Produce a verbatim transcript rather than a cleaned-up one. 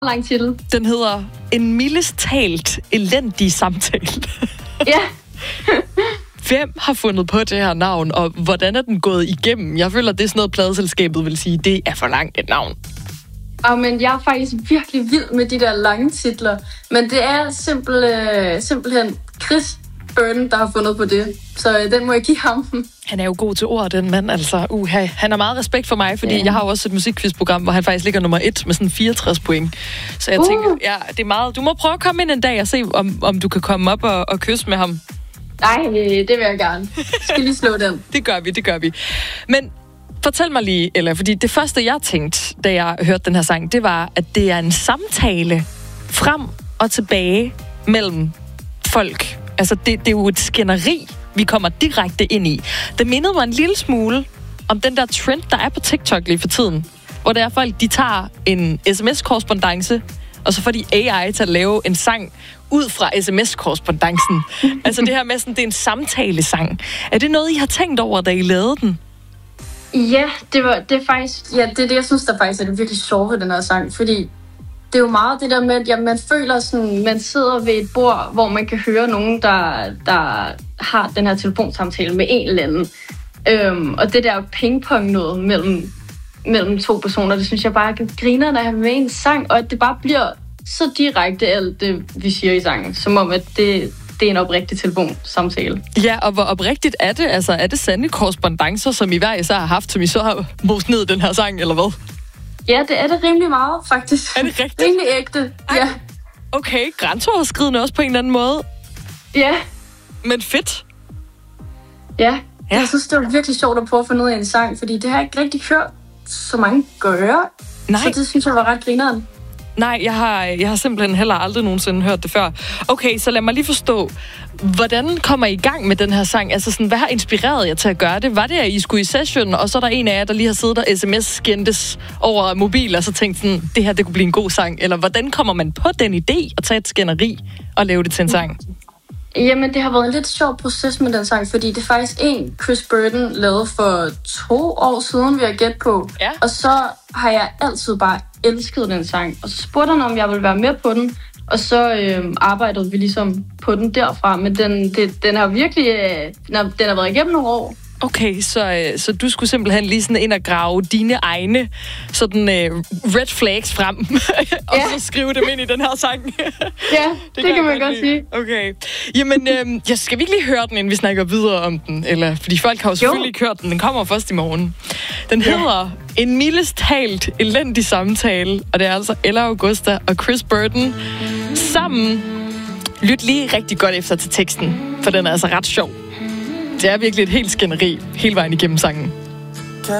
lang titel. Den hedder En mildest talt elendig samtale. Ja. Hvem har fundet på det her navn, og hvordan er den gået igennem? Jeg føler, det er sådan noget, pladeselskabet vil sige, det er for langt et navn. Og men jeg er faktisk virkelig vild med de der lange titler. Men det er simpel, øh, simpelthen Chris Burden, der har fundet på det. Så øh, den må jeg give ham. Han er jo god til ord, den mand. Altså, uha. Han har meget respekt for mig, fordi yeah. jeg har jo også et musikquizprogram, hvor han faktisk ligger nummer et med sådan fireogtres point. Så jeg uh. tænker, ja, det er meget... Du må prøve at komme ind en dag og se, om, om du kan komme op og, og kysse med ham. Nej, det vil jeg gerne. Skal lige slå den. Det gør vi, det gør vi. Men fortæl mig lige, Ella, fordi det første, jeg tænkte, da jeg hørte den her sang, det var, at det er en samtale frem og tilbage mellem folk. Altså, det, det er jo et skænderi, vi kommer direkte ind i. Det mindede mig en lille smule om den der trend, der er på TikTok lige for tiden, hvor der er folk, de tager en sms-korrespondance, og så får de A I til at lave en sang ud fra sms-korrespondancen. Altså det her med sådan, det er en samtalesang. Er det noget, I har tænkt over, da I lavede den? Ja, det, var, det er faktisk, ja, det er det, jeg synes, der faktisk er det virkelig sjovt ved den her sang, fordi det er jo meget det der med, at ja, man føler sådan, man sidder ved et bord, hvor man kan høre nogen, der, der har den her telefonsamtale med en eller anden. Øhm, og det der pingpong noget mellem, mellem to personer, det synes jeg bare er grinerne at have med en sang, og at det bare bliver så direkte alt det, vi siger i sangen, som om, at det, det er en oprigtig telefonsamtale. Ja, og hvor oprigtigt er det? Altså, er det sande korrespondancer, som I hver især har haft, som I så har most ned den her sang, eller hvad? Ja, det er det rimelig meget, faktisk. Er det rigtigt? Rimelig ægte, Ej. ja. Okay, grænseoverskridende også på en eller anden måde. Ja. Men fedt. Ja, ja. Jeg synes, det var virkelig sjovt at prøve at finde ud af en sang, fordi det har jeg ikke rigtig hørt så mange gøre. Nej. Så det synes jeg var ret grineren. Nej, jeg har, jeg har simpelthen heller aldrig nogensinde hørt det før. Okay, så lad mig lige forstå, hvordan kommer I i gang med den her sang? Altså sådan, hvad har inspireret jer til at gøre det? Var det, at I skulle i session, og så er der en af jer, der lige har siddet og sms-skændtes over mobil, og så tænkt sådan, det her, det kunne blive en god sang? Eller hvordan kommer man på den idé at tage et skænderi og lave det til en sang? Jamen, det har været en lidt sjov proces med den sang, fordi det er faktisk en, Chris Burden lavede for to år siden, vil jeg gætte på. Ja. Og så har jeg altid bare elsket den sang. Og så spurgte han, om jeg ville være med på den, og så øh, arbejdede vi ligesom på den derfra. Men den, det, den har virkelig øh, den, har, den har været igennem nogle år. Okay, så, så du skulle simpelthen lige sådan ind og grave dine egne sådan uh, red flags frem, og ja. så skrive dem ind i den her sang. Ja, det, det kan, kan man godt sige. Okay. Jamen, øh, jeg skal vi ikke lige høre den, inden vi snakker videre om den? Eller, fordi folk har jo selvfølgelig ikke hørt den. Den kommer først i morgen. Den ja. hedder En mildest talt elendig samtale, og det er altså Ella Augusta og Chris Burden sammen. Lyt lige rigtig godt efter til teksten, for den er altså ret sjov. Det er virkelig et helt skænderi hele vejen igennem sangen.